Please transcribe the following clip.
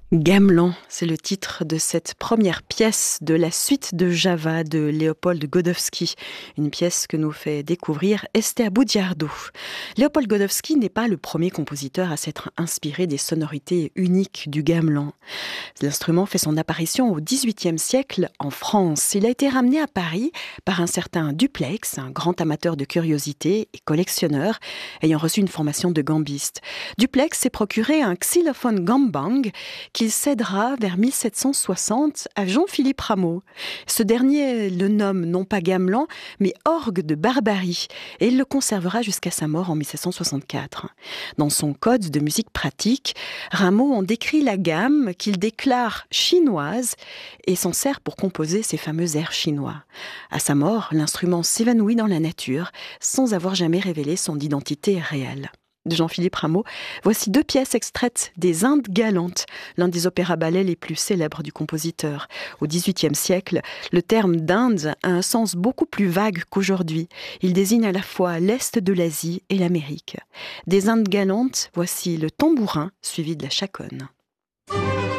Gamelan, c'est le titre de cette première pièce de la suite de Java de Léopold Godowski, une pièce que nous fait découvrir Esther Boudiardou. Léopold Godowski n'est pas le premier compositeur à s'être inspiré des sonorités uniques du gamelan. L'instrument fait son apparition au XVIIIe siècle en France. Il a été ramené à Paris par un certain Duplex, un grand amateur de curiosités et collectionneur, ayant reçu une formation de gambiste. Duplex s'est procuré un xylophone gambang qu'il cédera vers 1760 à Jean-Philippe Rameau. Ce dernier le nomme non pas gamelan, mais orgue de barbarie, et il le conservera jusqu'à sa mort en 1764. Dans son code de musique pratique, Rameau en décrit la gamme qu'il déclare chinoise et s'en sert pour composer ses fameux airs chinois. À sa mort, l'instrument s'évanouit dans la nature sans avoir jamais révélé son identité réelle. De Jean-Philippe Rameau, voici deux pièces extraites des Indes galantes, l'un des opéras-ballets les plus célèbres du compositeur. Au XVIIIe siècle, le terme d'Inde a un sens beaucoup plus vague qu'aujourd'hui. Il désigne à la fois l'Est de l'Asie et l'Amérique. Des Indes galantes, voici le tambourin suivi de la chaconne.